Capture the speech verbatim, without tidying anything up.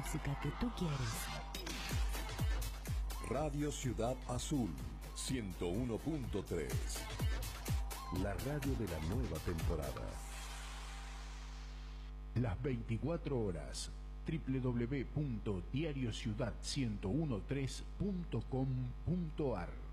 música que tú quieres. Radio Ciudad Azul, ciento uno punto tres. La radio de la nueva temporada. Las veinticuatro horas. doble u doble u doble u punto diario ciudad ciento uno punto tres punto com punto ar